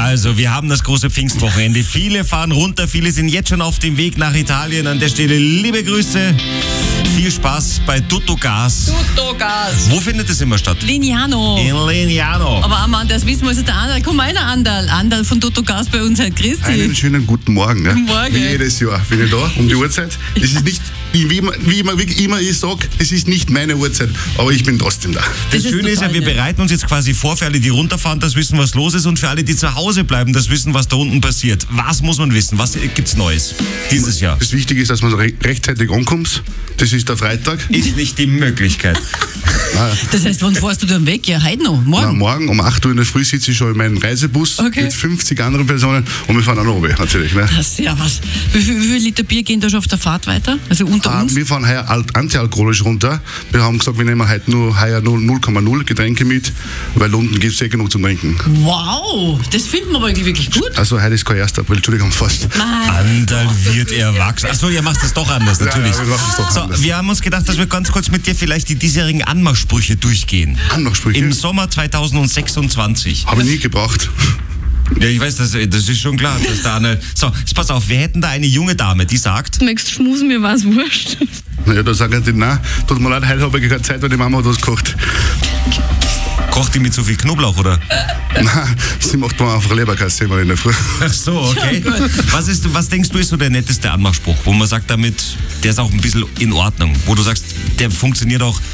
Also, wir haben das große Pfingstwochenende. Viele fahren runter, viele sind jetzt schon auf dem Weg nach Italien. An der Stelle liebe Grüße. Viel Spaß bei Tuttogas. Tuttogas. Wo findet es immer statt? Lignano. In Lignano. Aber Amanda, das wissen wir, ist der Andal. Komm mal, Andal von Tuttogas bei uns halt. Grüß dich. Einen schönen guten Morgen. Guten Morgen. Wie jedes Jahr bin ich da um die Uhrzeit. Das ist nicht, wie immer ich sage, es ist nicht meine Uhrzeit, aber ich bin trotzdem da. Das Schöne ist ja, wir bereiten uns jetzt quasi vor für alle, die runterfahren, das wissen, was los ist, und für alle, die zu Hause bleiben, das wissen, was da unten passiert. Was muss man wissen? Was gibt's Neues dieses Jahr? Das Wichtige ist, dass man rechtzeitig ankommt. Das ist der Freitag. Ist nicht die Möglichkeit. Das heißt, wann fährst du dann weg? Ja, heute noch? Morgen? Na, morgen um 8 Uhr in der Früh sitze ich schon in meinem Reisebus mit 50 anderen Personen und wir fahren auch noch oben, natürlich. Ne? Das ist ja was. Wie viel Liter Bier gehen da schon auf der Fahrt weiter? Also unter uns? Wir fahren heuer antialkoholisch runter. Wir haben gesagt, wir nehmen heute nur heuer 0,0 Getränke mit, weil unten gibt es genug zum Trinken. Wow, das finden wir aber eigentlich wirklich gut. Also heute ist kein 1. April, Entschuldigung, fast. Andal wird erwachsen. Achso, ihr macht das doch anders, natürlich. Ja, wir machen es doch anders. So, wir haben uns gedacht, dass wir ganz kurz mit dir vielleicht die diesjährigen Anmachsprüche durchgehen. Anmachsprüche? Im Sommer 2026. Habe ich nie gebraucht. Ja, ich weiß, das ist schon klar. Dass da eine, so, jetzt pass auf, wir hätten da eine junge Dame, die sagt... Möchtest schmusen, mir war's wurscht. Naja, da sagen die, nein, tut mir leid, heute habe ich keine Zeit, weil die Mama hat was gekocht. Kocht die mit so viel Knoblauch, oder? Nein, sie macht mir einfach Leberkäse immer in der Früh. Ach so, okay. Was denkst du, ist so der netteste Anmachspruch, wo man sagt damit, der ist auch ein bisschen in Ordnung, wo du sagst, der funktioniert auch